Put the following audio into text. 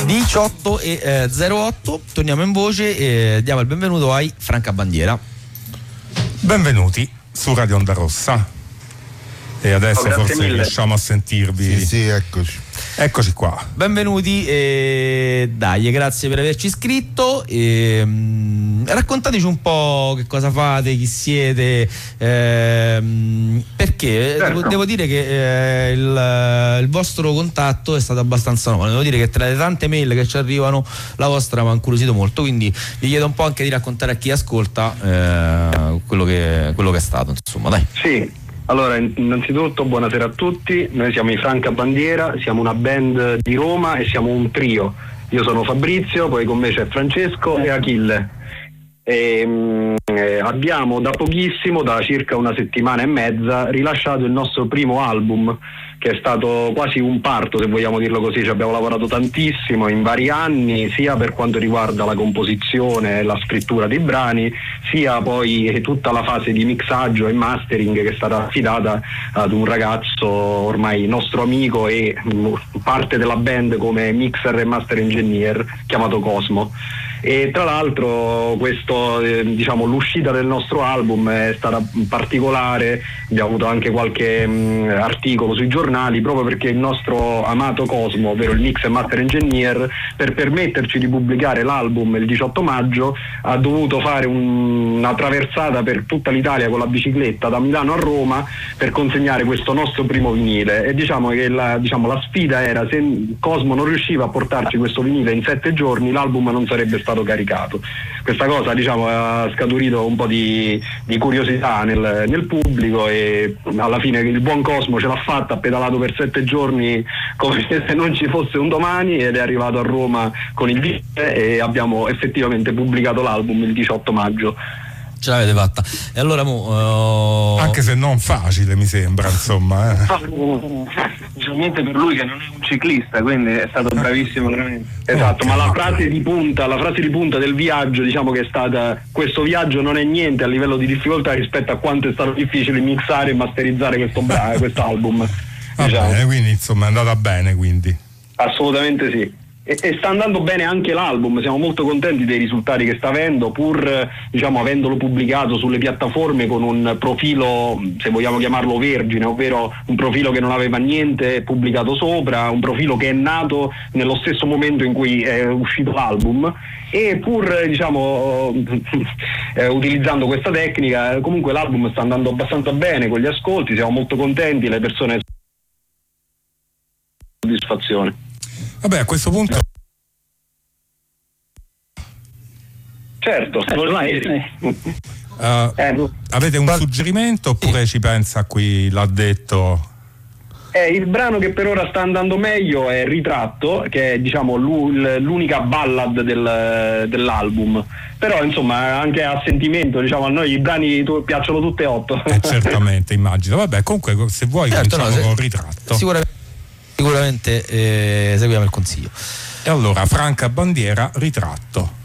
18:08, torniamo in voce e diamo il benvenuto ai Franca Bandiera. Benvenuti su Radio Onda Rossa. E adesso forse mille. riusciamo a sentirvi. Sì, eccoci. Eccoci qua. Benvenuti e dai, grazie per averci iscritto. Raccontateci un po' che cosa fate, chi siete, perché certo. devo dire che il vostro contatto è stato abbastanza nuovo. Devo dire che tra le tante mail che ci arrivano la vostra mi ha incuriosito molto, quindi vi chiedo un po' anche di raccontare a chi ascolta quello che è stato, insomma, dai. Sì, allora innanzitutto buonasera a tutti, noi siamo i Franca Bandiera, siamo una band di Roma e siamo un trio. Io sono Fabrizio, poi con me c'è Francesco e Achille. Abbiamo da pochissimo, da circa una settimana e mezza, rilasciato il nostro primo album, che è stato quasi un parto, se vogliamo dirlo così. Ci abbiamo lavorato tantissimo in vari anni, sia per quanto riguarda la composizione e la scrittura dei brani, sia poi tutta la fase di mixaggio e mastering che è stata affidata ad un ragazzo ormai nostro amico e parte della band come mixer e master engineer, chiamato Cosmo. E tra l'altro questo, l'uscita del nostro album è stata particolare, abbiamo avuto anche qualche articolo sui giornali, proprio perché il nostro amato Cosmo, ovvero il mix e master engineer, per permetterci di pubblicare l'album il 18 maggio ha dovuto fare una traversata per tutta l'Italia con la bicicletta da Milano a Roma per consegnare questo nostro primo vinile. E diciamo che la sfida era: se Cosmo non riusciva a portarci questo vinile in 7 giorni, l'album non sarebbe stato caricato. Questa cosa ha scaturito un po' di curiosità nel pubblico, e alla fine il buon Cosmo ce l'ha fatta, ha pedalato per 7 giorni come se non ci fosse un domani, ed è arrivato a Roma con il vinile e abbiamo effettivamente pubblicato l'album il 18 maggio. Ce l'avete fatta. E allora Anche se non facile, mi sembra, insomma. Specialmente per lui che non è un ciclista, quindi è stato bravissimo veramente. Esatto, ma la frase di punta del viaggio, diciamo che è stata: questo viaggio non è niente a livello di difficoltà rispetto a quanto è stato difficile mixare e masterizzare questo album. Va bene, quindi insomma è andata bene, quindi. Assolutamente sì. E sta andando bene anche l'album, siamo molto contenti dei risultati che sta avendo, pur avendolo pubblicato sulle piattaforme con un profilo, se vogliamo chiamarlo vergine, ovvero un profilo che non aveva niente pubblicato sopra, un profilo che è nato nello stesso momento in cui è uscito l'album, e pur utilizzando questa tecnica, comunque l'album sta andando abbastanza bene con gli ascolti, siamo molto contenti, le persone soddisfazione. Vabbè, a questo punto certo, avete un suggerimento oppure ci pensa qui l'ha detto? Il brano che per ora sta andando meglio è Ritratto, che è l'unica ballad dell'album, però insomma anche a sentimento, a noi i brani piacciono tutte e 8. Certamente, immagino. Vabbè, comunque se vuoi cominciamo con Ritratto. Sicuramente seguiamo il consiglio. E allora Franca Bandiera, Ritratto.